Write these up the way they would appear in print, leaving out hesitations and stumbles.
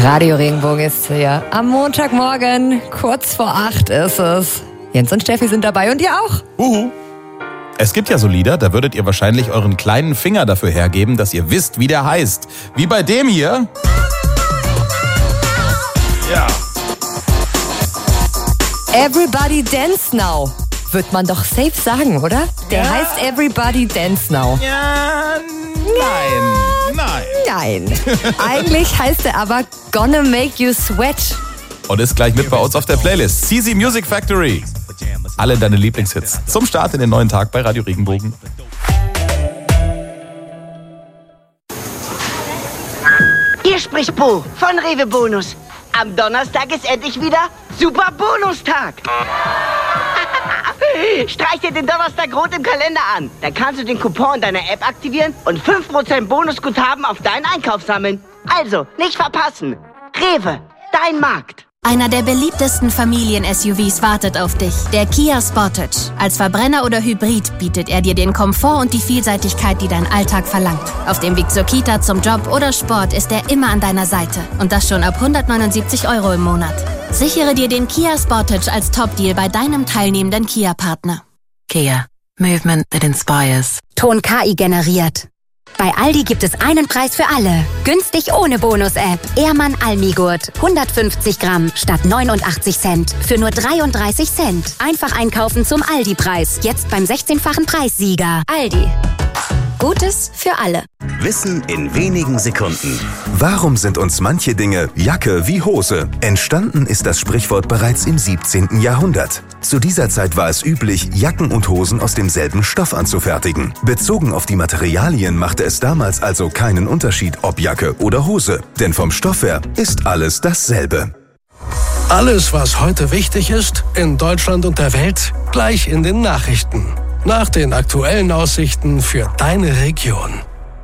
Radio Regenbogen ist hier. Am Montagmorgen, kurz vor 8 ist es. Jens und Steffi sind dabei und ihr auch. Es gibt ja so Lieder, da würdet ihr wahrscheinlich euren kleinen Finger dafür hergeben, dass ihr wisst, wie der heißt. Wie bei dem hier. Ja. Everybody Dance Now. Wird man doch safe sagen, oder? Der heißt Everybody Dance Now. Ja, nein. Eigentlich heißt er aber Gonna Make You Sweat. Und ist gleich mit bei uns auf der Playlist. CZ Music Factory. Alle deine Lieblingshits zum Start in den neuen Tag bei Radio Regenbogen. Hier spricht Bo von Rewe Bonus. Am Donnerstag ist endlich wieder Super Bonustag. Streich dir den Donnerstag rot im Kalender an. Da kannst du den Coupon in deiner App aktivieren und 5% Bonusguthaben auf deinen Einkauf sammeln. Also, nicht verpassen. Rewe, dein Markt. Einer der beliebtesten Familien-SUVs wartet auf dich, der Kia Sportage. Als Verbrenner oder Hybrid bietet er dir den Komfort und die Vielseitigkeit, die dein Alltag verlangt. Auf dem Weg zur Kita, zum Job oder Sport ist er immer an deiner Seite. Und das schon ab 179 € im Monat. Sichere dir den Kia Sportage als Top-Deal bei deinem teilnehmenden Kia-Partner. Kia. Movement that inspires. Ton KI generiert. Bei Aldi gibt es einen Preis für alle. Günstig ohne Bonus-App. Ehrmann Almigurt. 150 Gramm statt 89 Cent. Für nur 33 Cent. Einfach einkaufen zum Aldi-Preis. Jetzt beim 16-fachen Preissieger. Aldi. Gutes für alle. Wissen in wenigen Sekunden. Warum sind uns manche Dinge Jacke wie Hose? Entstanden ist das Sprichwort bereits im 17. Jahrhundert. Zu dieser Zeit war es üblich, Jacken und Hosen aus demselben Stoff anzufertigen. Bezogen auf die Materialien machte es damals also keinen Unterschied, ob Jacke oder Hose. Denn vom Stoff her ist alles dasselbe. Alles, was heute wichtig ist, in Deutschland und der Welt, gleich in den Nachrichten. Nach den aktuellen Aussichten für deine Region.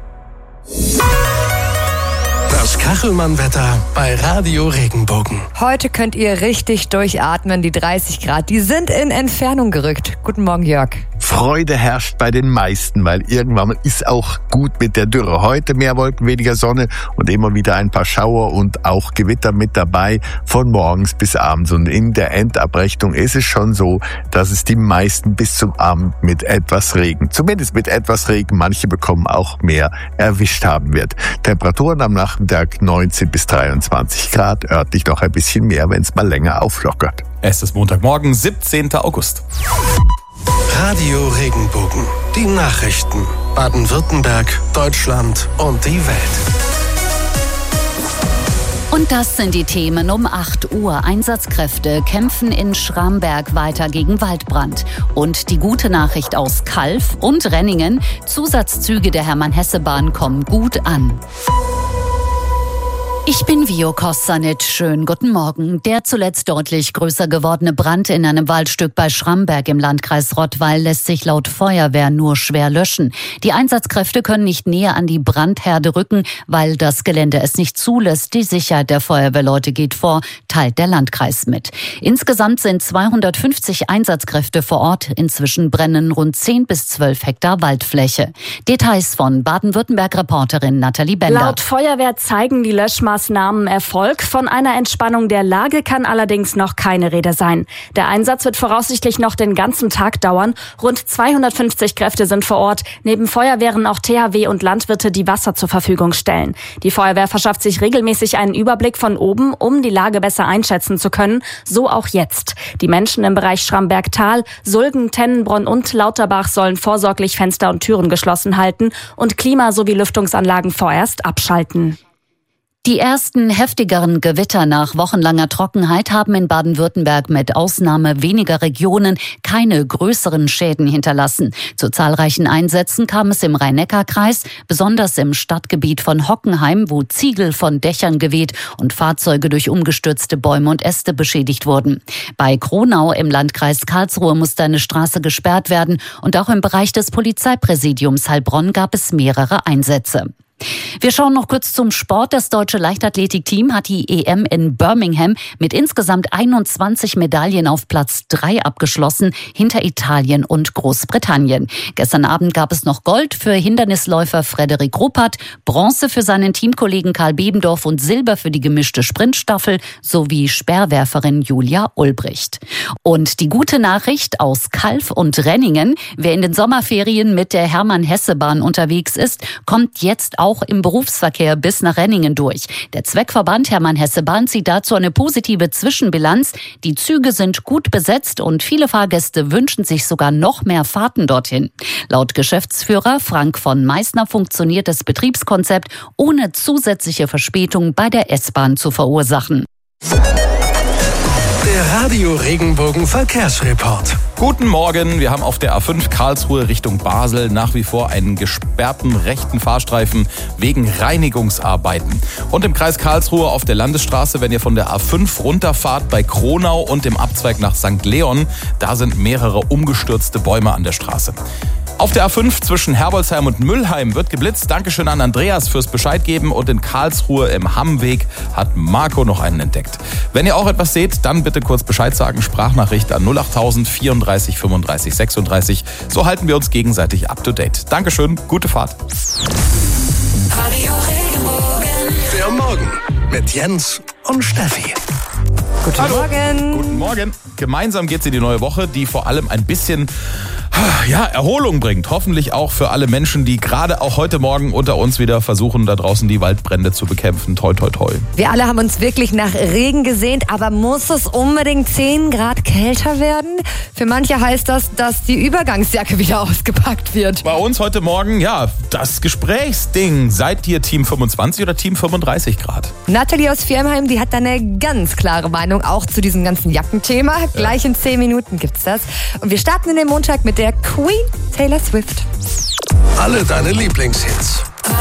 Das Kachelmann-Wetter bei Radio Regenbogen. Heute könnt ihr richtig durchatmen. Die 30 Grad, die sind in Entfernung gerückt. Guten Morgen, Jörg. Freude herrscht bei den meisten, weil irgendwann ist auch gut mit der Dürre. Heute mehr Wolken, weniger Sonne und immer wieder ein paar Schauer und auch Gewitter mit dabei von morgens bis abends. Und in der Endabrechnung ist es schon so, dass es die meisten bis zum Abend mit etwas Regen, zumindest mit etwas Regen, manche bekommen auch mehr, erwischt haben wird. Temperaturen am Nachmittag 19 bis 23 Grad, örtlich noch ein bisschen mehr, wenn es mal länger auflockert. Es ist Montagmorgen, 17. August. Radio Regenbogen. Die Nachrichten. Baden-Württemberg, Deutschland und die Welt. Und das sind die Themen um 8 Uhr. Einsatzkräfte kämpfen in Schramberg weiter gegen Waldbrand. Und die gute Nachricht aus Calw und Renningen. Zusatzzüge der Hermann-Hesse-Bahn kommen gut an. Ich bin Vio Kosanic. Schönen guten Morgen. Der zuletzt deutlich größer gewordene Brand in einem Waldstück bei Schramberg im Landkreis Rottweil lässt sich laut Feuerwehr nur schwer löschen. Die Einsatzkräfte können nicht näher an die Brandherde rücken, weil das Gelände es nicht zulässt. Die Sicherheit der Feuerwehrleute geht vor, teilt der Landkreis mit. Insgesamt sind 250 Einsatzkräfte vor Ort. Inzwischen brennen rund 10 bis 12 Hektar Waldfläche. Details von Baden-Württemberg-Reporterin Nathalie Bender. Laut Feuerwehr zeigen die Löschmaßnahmen Erfolg. Von einer Entspannung der Lage kann allerdings noch keine Rede sein. Der Einsatz wird voraussichtlich noch den ganzen Tag dauern. Rund 250 Kräfte sind vor Ort. Neben Feuerwehren auch THW und Landwirte, die Wasser zur Verfügung stellen. Die Feuerwehr verschafft sich regelmäßig einen Überblick von oben, um die Lage besser einschätzen zu können. So auch jetzt. Die Menschen im Bereich Schramberg-Tal, Sulgen, Tennenbronn und Lauterbach sollen vorsorglich Fenster und Türen geschlossen halten und Klima- sowie Lüftungsanlagen vorerst abschalten. Die ersten heftigeren Gewitter nach wochenlanger Trockenheit haben in Baden-Württemberg mit Ausnahme weniger Regionen keine größeren Schäden hinterlassen. Zu zahlreichen Einsätzen kam es im Rhein-Neckar-Kreis, besonders im Stadtgebiet von Hockenheim, wo Ziegel von Dächern geweht und Fahrzeuge durch umgestürzte Bäume und Äste beschädigt wurden. Bei Kronau im Landkreis Karlsruhe musste eine Straße gesperrt werden und auch im Bereich des Polizeipräsidiums Heilbronn gab es mehrere Einsätze. Wir schauen noch kurz zum Sport. Das deutsche Leichtathletikteam hat die EM in Birmingham mit insgesamt 21 Medaillen auf Platz 3 abgeschlossen, hinter Italien und Großbritannien. Gestern Abend gab es noch Gold für Hindernisläufer Frederik Ruppert, Bronze für seinen Teamkollegen Karl Bebendorf und Silber für die gemischte Sprintstaffel sowie Speerwerferin Julia Ulbricht. Und die gute Nachricht aus Calw und Renningen: Wer in den Sommerferien mit der Hermann-Hesse-Bahn unterwegs ist, kommt jetzt auch im Berufsverkehr bis nach Renningen durch. Der Zweckverband Hermann-Hesse-Bahn zieht dazu eine positive Zwischenbilanz. Die Züge sind gut besetzt und viele Fahrgäste wünschen sich sogar noch mehr Fahrten dorthin. Laut Geschäftsführer Frank von Meissner funktioniert das Betriebskonzept, ohne zusätzliche Verspätung bei der S-Bahn zu verursachen. Der Radio Regenbogen Verkehrsreport. Guten Morgen, wir haben auf der A5 Karlsruhe Richtung Basel nach wie vor einen gesperrten rechten Fahrstreifen wegen Reinigungsarbeiten. Und im Kreis Karlsruhe auf der Landesstraße, wenn ihr von der A5 runterfahrt bei Kronau und dem Abzweig nach St. Leon, da sind mehrere umgestürzte Bäume an der Straße. Auf der A5 zwischen Herbolzheim und Müllheim wird geblitzt. Dankeschön an Andreas fürs Bescheid geben. Und in Karlsruhe im Hammweg hat Marco noch einen entdeckt. Wenn ihr auch etwas seht, dann bitte kurz Bescheid sagen. Sprachnachricht an 08000 34 35 36. So halten wir uns gegenseitig up to date. Dankeschön, gute Fahrt. Radio Regenbogen. Der Morgen mit Jens und Steffi. Guten Morgen. Guten Morgen. Gemeinsam geht's in die neue Woche, die vor allem ein bisschen Erholung bringt. Hoffentlich auch für alle Menschen, die gerade auch heute Morgen unter uns wieder versuchen, da draußen die Waldbrände zu bekämpfen. Toi, toi, toi. Wir alle haben uns wirklich nach Regen gesehnt, aber muss es unbedingt 10 Grad kälter werden? Für manche heißt das, dass die Übergangsjacke wieder ausgepackt wird. Bei uns heute Morgen, das Gesprächsding. Seid ihr Team 25 oder Team 35 Grad? Nathalie aus Viernheim, die hat da eine ganz klare Meinung, auch zu diesem ganzen Jackenthema. Gleich in 10 Minuten gibt's das. Und wir starten in den Montag mit der Queen Taylor Swift. Alle deine Lieblingshits.